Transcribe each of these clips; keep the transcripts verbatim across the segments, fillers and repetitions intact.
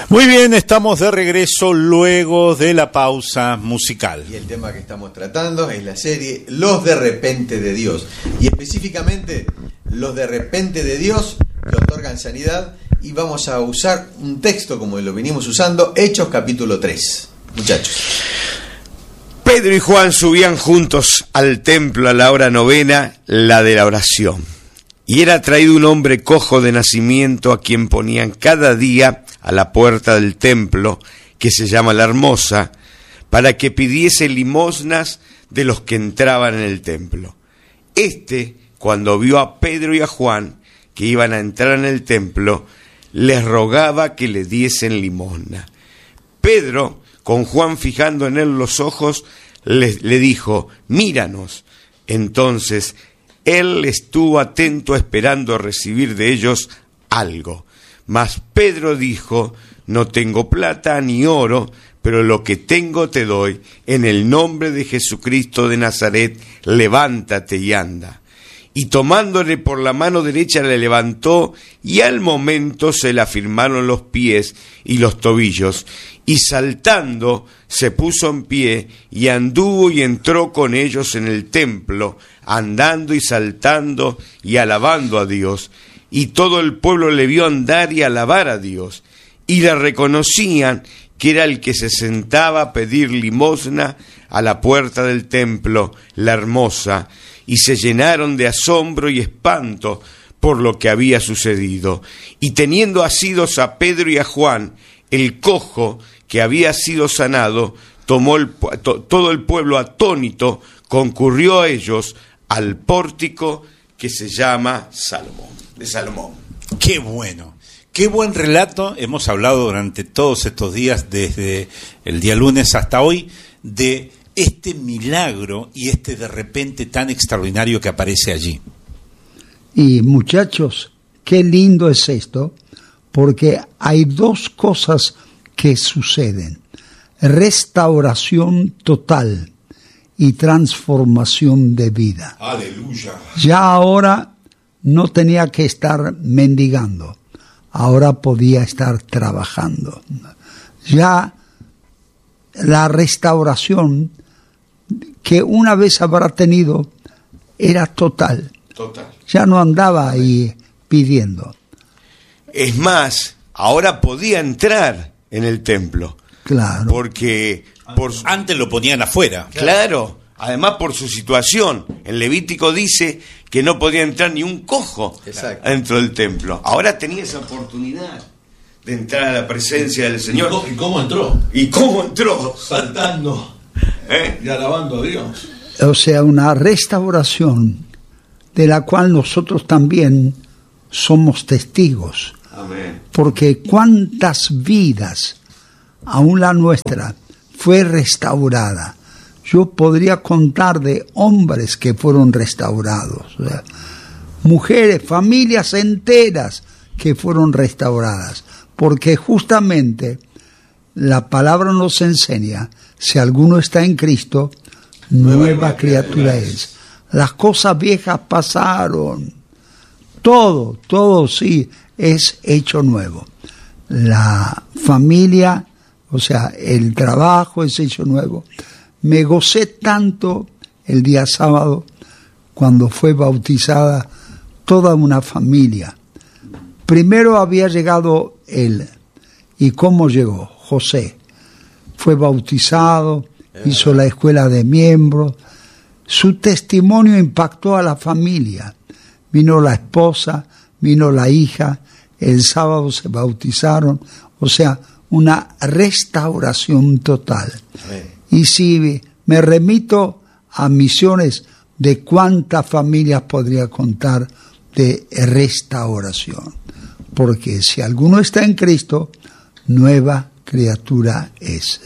Muy bien, estamos de regreso luego de la pausa musical. Y el tema que estamos tratando es la serie Los de repente de Dios. Y específicamente los de repente de Dios que otorgan sanidad. Y vamos a usar un texto como lo venimos usando, Hechos capítulo tres. Muchachos. Pedro y Juan subían juntos al templo a la hora novena, la de la oración. Y era traído un hombre cojo de nacimiento a quien ponían cada día a la puerta del templo, que se llama La Hermosa, para que pidiese limosnas de los que entraban en el templo. Este, cuando vio a Pedro y a Juan, que iban a entrar en el templo, les rogaba que le diesen limosna. Pedro, con Juan fijando en él los ojos, le, le dijo: míranos. Entonces él estuvo atento esperando recibir de ellos algo. Mas Pedro dijo: no tengo plata ni oro, pero lo que tengo te doy. En el nombre de Jesucristo de Nazaret, levántate y anda. Y tomándole por la mano derecha le levantó, y al momento se le afirmaron los pies y los tobillos, y saltando se puso en pie, y anduvo y entró con ellos en el templo, andando y saltando y alabando a Dios. Y todo el pueblo le vio andar y alabar a Dios, y le reconocían que era el que se sentaba a pedir limosna a la puerta del templo, La Hermosa, y se llenaron de asombro y espanto por lo que había sucedido. Y teniendo asidos a Pedro y a Juan, el cojo que había sido sanado, tomó el, to, todo el pueblo atónito, concurrió a ellos al pórtico que se llama Salomón, de Salomón. ¡Qué bueno! Qué buen relato. Hemos hablado durante todos estos días, desde el día lunes hasta hoy, de este milagro y este de repente tan extraordinario que aparece allí. Y muchachos, qué lindo es esto, porque hay dos cosas que suceden: restauración total y transformación de vida. Aleluya. Ya ahora no tenía que estar mendigando, ahora podía estar trabajando. Ya la restauración que una vez habrá tenido era total. Total. Ya no andaba ahí pidiendo. Es más, ahora podía entrar en el templo. Claro. Porque por su... antes lo ponían afuera. Claro. Además, por su situación, el Levítico dice que no podía entrar ni un cojo. Exacto. Dentro del templo. Ahora tenía esa oportunidad de entrar a la presencia del Señor. ¿Y cómo entró? ¿Y cómo entró? Saltando ¿Eh? y alabando a Dios. O sea, una restauración de la cual nosotros también somos testigos. Amén. Porque cuántas vidas, aún la nuestra, fue restaurada. Yo podría contar de hombres que fueron restaurados, o sea, mujeres, familias enteras que fueron restauradas, porque justamente la palabra nos enseña: si alguno está en Cristo, nueva, nueva criatura es. Las cosas viejas pasaron, todo, todo sí es hecho nuevo. La familia, o sea, el trabajo es hecho nuevo. Me gocé tanto el día sábado cuando fue bautizada toda una familia. Primero había llegado él. ¿Y cómo llegó? José. Fue bautizado, hizo la escuela de miembros. Su testimonio impactó a la familia. Vino la esposa, vino la hija, el sábado se bautizaron. O sea, una restauración total. Amén. Y si me remito a misiones, de cuántas familias podría contar de restauración. Porque si alguno está en Cristo, nueva criatura es.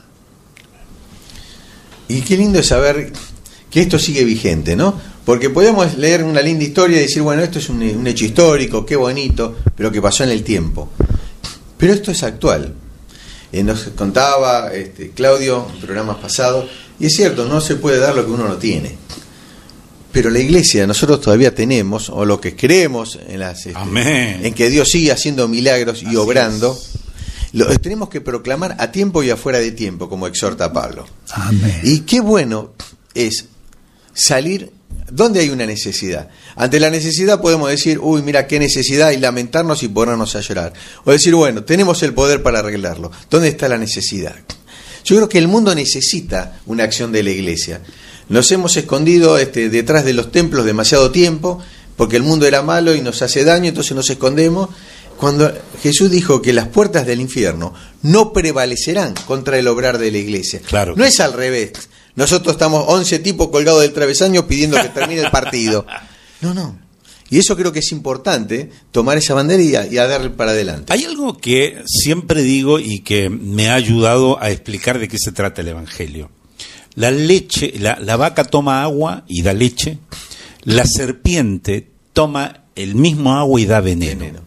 Y qué lindo es saber que esto sigue vigente, ¿no? Porque podemos leer una linda historia y decir, bueno, esto es un, un hecho histórico, qué bonito, pero que pasó en el tiempo. Pero esto es actual. Eh, nos contaba este, Claudio en programas pasados, y es cierto, no se puede dar lo que uno no tiene. Pero la iglesia, nosotros todavía tenemos, o lo que creemos en, las, este, en que Dios sigue haciendo milagros y Así obrando, lo tenemos que proclamar a tiempo y afuera de tiempo, como exhorta Pablo. Amén. Y qué bueno es salir donde hay una necesidad. Ante la necesidad podemos decir, uy, mira qué necesidad, y lamentarnos y ponernos a llorar. O decir, bueno, tenemos el poder para arreglarlo. ¿Dónde está la necesidad? Yo creo que el mundo necesita una acción de la iglesia. Nos hemos escondido este, detrás de los templos demasiado tiempo, porque el mundo era malo y nos hace daño, entonces nos escondemos. Cuando Jesús dijo que las puertas del infierno no prevalecerán contra el obrar de la iglesia. Claro. No es al revés. Nosotros estamos once tipos colgados del travesaño pidiendo que termine el partido. No, no. Y eso creo que es importante, tomar esa bandera y a, y a darle para adelante. Hay algo que siempre digo y que me ha ayudado a explicar de qué se trata el Evangelio. La leche, la, la vaca toma agua y da leche. La serpiente toma el mismo agua y da veneno. veneno.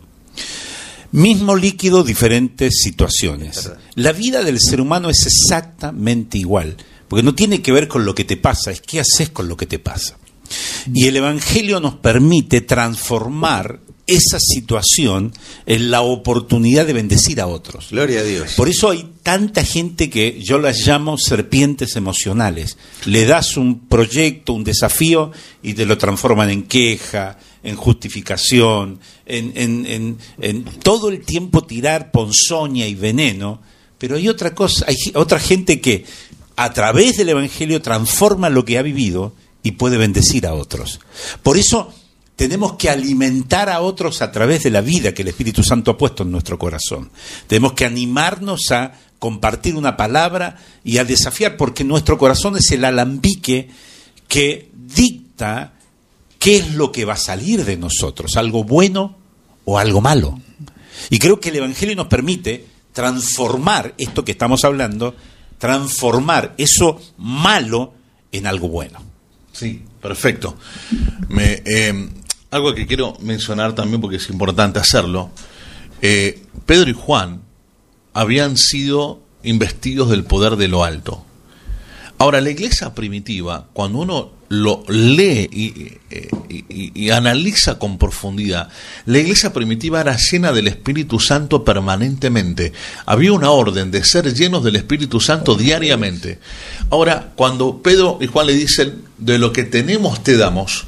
Mismo líquido, diferentes situaciones. La vida del ser humano es exactamente igual, porque no tiene que ver con lo que te pasa, es qué haces con lo que te pasa. Y el Evangelio nos permite transformar esa situación en la oportunidad de bendecir a otros. Gloria a Dios. Por eso hay tanta gente que yo las llamo serpientes emocionales. Le das un proyecto, un desafío y te lo transforman en queja, en justificación, en, en, en, en todo el tiempo tirar ponzoña y veneno. Pero hay otra cosa, hay otra gente que a través del Evangelio transforma lo que ha vivido y puede bendecir a otros. Por eso tenemos que alimentar a otros a través de la vida que el Espíritu Santo ha puesto en nuestro corazón. Tenemos que animarnos a compartir una palabra y a desafiar, porque nuestro corazón es el alambique que dicta qué es lo que va a salir de nosotros, algo bueno o algo malo. Y creo que el Evangelio nos permite transformar esto que estamos hablando, transformar eso malo en algo bueno. Sí, perfecto. Me, eh, algo que quiero mencionar también, porque es importante hacerlo. Eh, Pedro y Juan habían sido investidos del poder de lo alto. Ahora, la iglesia primitiva, cuando uno lo lee y, y, y, y analiza con profundidad, la iglesia primitiva era llena del Espíritu Santo permanentemente. Había una orden de ser llenos del Espíritu Santo diariamente. Ahora, cuando Pedro y Juan le dicen, de lo que tenemos te damos,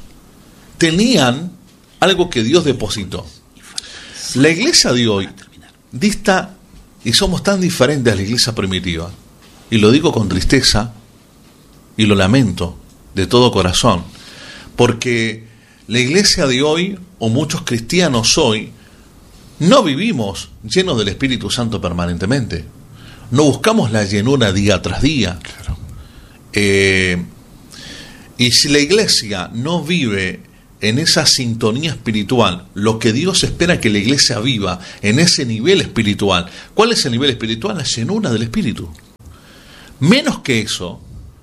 tenían algo que Dios depositó. La iglesia de hoy dista, y somos tan diferentes a la iglesia primitiva, y lo digo con tristeza, y lo lamento de todo corazón, porque la iglesia de hoy, o muchos cristianos hoy, no vivimos llenos del Espíritu Santo permanentemente. No buscamos la llenura día tras día. Claro. Eh, y si la iglesia no vive en esa sintonía espiritual, lo que Dios espera que la iglesia viva en ese nivel espiritual. ¿Cuál es el nivel espiritual? La llenura del Espíritu. Menos que eso,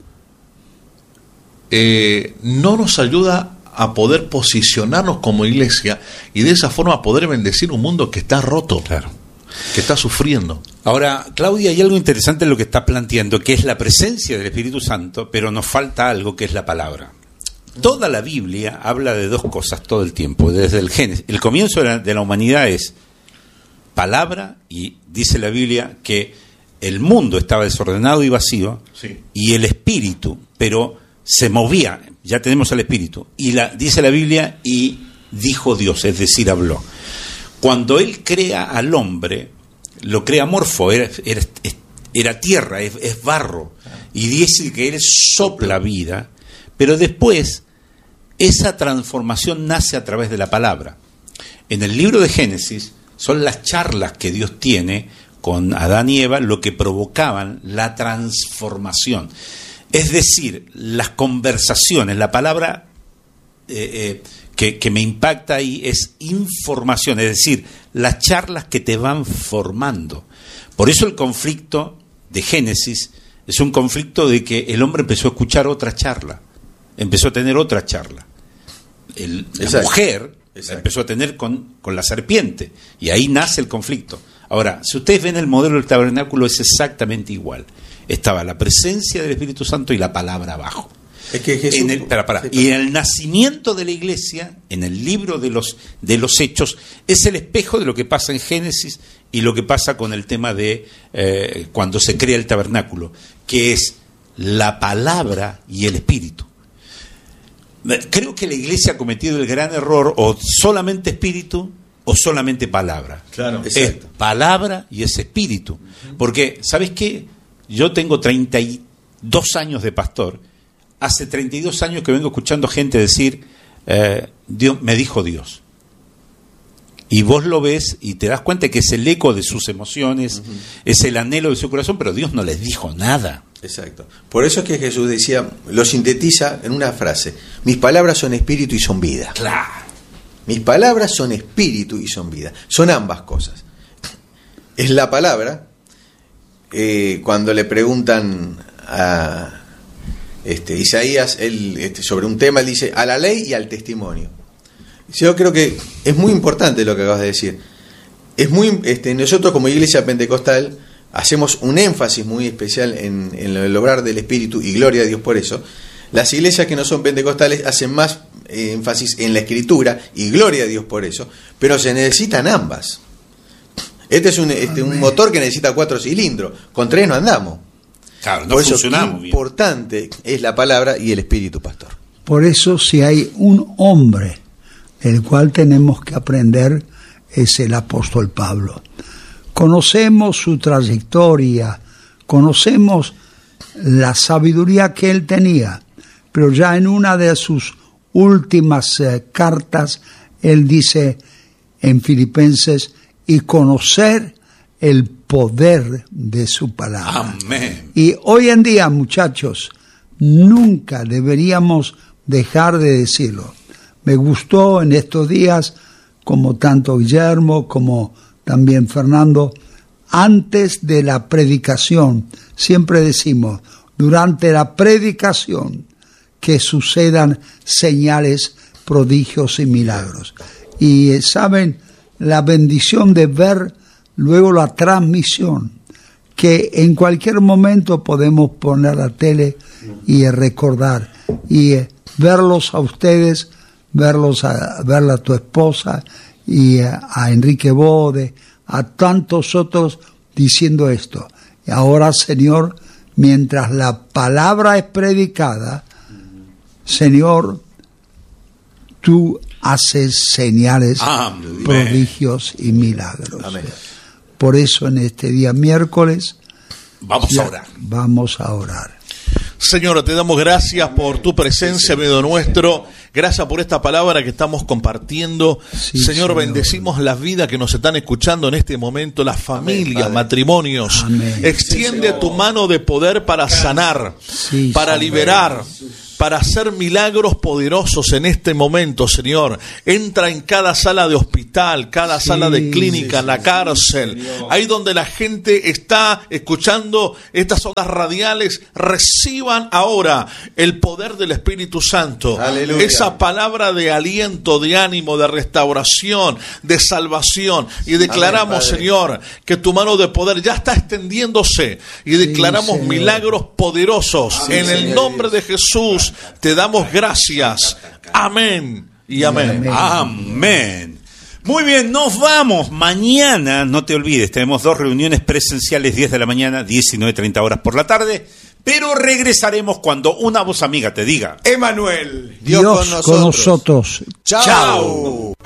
Eh, no nos ayuda a poder posicionarnos como iglesia y de esa forma poder bendecir un mundo que está roto, claro, que está sufriendo. Ahora, Claudia, hay algo interesante en lo que está planteando, que es la presencia del Espíritu Santo, pero nos falta algo, que es la palabra. Toda la Biblia habla de dos cosas todo el tiempo, desde el Génesis. El comienzo de la, de la humanidad es palabra, y dice la Biblia que el mundo estaba desordenado y vacío, sí, y el Espíritu, pero se movía, ya tenemos el Espíritu, y la, dice la Biblia, y dijo Dios, es decir, habló. Cuando Él crea al hombre, lo crea amorfo, era, era, era tierra, es, es barro, y dice que Él sopla vida, pero después esa transformación nace a través de la palabra. En el libro de Génesis son las charlas que Dios tiene con Adán y Eva lo que provocaban la transformación. Es decir, las conversaciones, la palabra eh, eh, que, que me impacta ahí es información, es decir, las charlas que te van formando. Por eso el conflicto de Génesis es un conflicto de que el hombre empezó a escuchar otra charla, empezó a tener otra charla. El, la Exacto. mujer Exacto. empezó a tener con, con la serpiente, y ahí nace el conflicto. Ahora, si ustedes ven el modelo del tabernáculo, es exactamente igual. Estaba la presencia del Espíritu Santo y la palabra abajo. Es que Jesús, en el, para, para, y en el nacimiento de la iglesia, en el libro de los, de los Hechos, es el espejo de lo que pasa en Génesis y lo que pasa con el tema de eh, cuando se crea el tabernáculo, que es la palabra y el espíritu. Creo que la iglesia ha cometido el gran error, o solamente espíritu o solamente palabra. Claro, es exacto. Palabra y es espíritu. Porque, ¿sabes qué? Yo tengo treinta y dos años de pastor. Hace treinta y dos años que vengo escuchando gente decir, eh, Dios, me dijo Dios. Y vos lo ves y te das cuenta que es el eco de sus emociones, uh-huh. es el anhelo de su corazón, pero Dios no les dijo nada. Exacto. Por eso es que Jesús decía, lo sintetiza en una frase: mis palabras son espíritu y son vida. Claro. Mis palabras son espíritu y son vida. Son ambas cosas. Es la palabra. Eh, cuando le preguntan a este, Isaías él, este, sobre un tema, él dice a la ley y al testimonio. Yo creo que es muy importante lo que acabas de decir. Es muy, este, nosotros como Iglesia Pentecostal hacemos un énfasis muy especial en, en el obrar del Espíritu, y gloria a Dios por eso. Las iglesias que no son pentecostales hacen más eh, énfasis en la Escritura, y gloria a Dios por eso, pero se necesitan ambas. Este es un, este, un motor que necesita cuatro cilindros, con tres no andamos. Claro, no por eso funcionamos qué importante bien. Es la palabra y el Espíritu, pastor. Por eso, si hay un hombre del cual tenemos que aprender, es el apóstol Pablo. Conocemos su trayectoria, conocemos la sabiduría que él tenía, pero ya en una de sus últimas eh, cartas, él dice en Filipenses, y conocer el poder de su palabra. Amén. Y hoy en día, muchachos, nunca deberíamos dejar de decirlo. Me gustó en estos días, como tanto Guillermo como también Fernando, antes de la predicación, siempre decimos, durante la predicación, que sucedan señales, prodigios y milagros. Y saben, la bendición de ver luego la transmisión, que en cualquier momento podemos poner la tele y recordar, y verlos a ustedes, verlos a, verla a tu esposa, y a, a Enrique Bode, a tantos otros diciendo esto. Y ahora, Señor, mientras la palabra es predicada, Señor, tú haces señales, Amén. Prodigios y milagros. Amén. Por eso en este día miércoles vamos a orar. Vamos a orar. Señor, te damos gracias por tu presencia en medio nuestro. Gracias por esta palabra que estamos compartiendo. Sí, Señor, Señor, bendecimos las vidas que nos están escuchando en este momento, las familias, Amén, matrimonios. Amén. Extiende sí, tu mano de poder para sanar, sí, para Señor. liberar, para hacer milagros poderosos en este momento, Señor. Entra en cada sala de hospital, cada sí, sala de clínica, sí, la cárcel, sí, ahí donde la gente está escuchando estas ondas radiales, reciban ahora el poder del Espíritu Santo. Aleluya. Esa palabra de aliento, de ánimo, de restauración, de salvación. Y declaramos, Amén, Señor, que tu mano de poder ya está extendiéndose. Y declaramos sí, milagros poderosos. Amén, en el Señor nombre Dios. de Jesús. Te damos gracias. Amén y amén. Amén. Amén. Muy bien, nos vamos. Mañana, no te olvides, tenemos dos reuniones presenciales, diez de la mañana, diecinueve treinta horas por la tarde. Pero regresaremos cuando una voz amiga te diga: Emanuel, Dios, Dios con nosotros. Con nosotros. Chao. Chao.